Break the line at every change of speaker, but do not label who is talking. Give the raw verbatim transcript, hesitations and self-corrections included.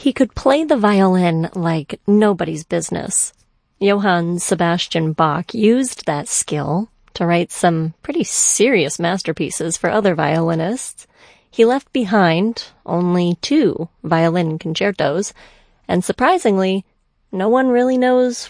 He could play the violin like nobody's business. Johann Sebastian Bach used that skill to write some pretty serious masterpieces for other violinists. He left behind only two violin concertos, and surprisingly, no one really knows